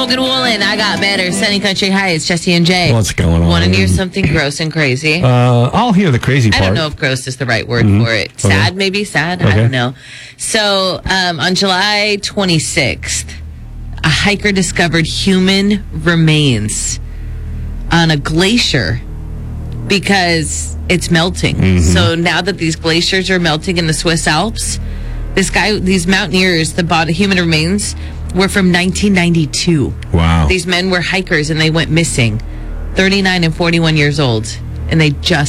Logan Woolen, I Got Better. Sunny Country Heights, Jesse and Jay. What's going on? Want to hear something gross and crazy? I'll hear the crazy part. I don't know if gross is the right word for it. Sad, maybe sad. I don't know. So, on July 26th, a hiker discovered human remains on a glacier because it's melting. So now that these glaciers are melting in the Swiss Alps, these mountaineers, the human remains were from 1992. Wow. These men were hikers and they went missing, 39 and 41 years old, and they just